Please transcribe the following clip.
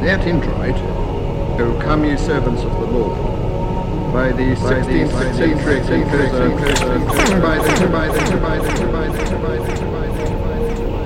that introit, O come ye servants of the Lord, by the 16th century, by the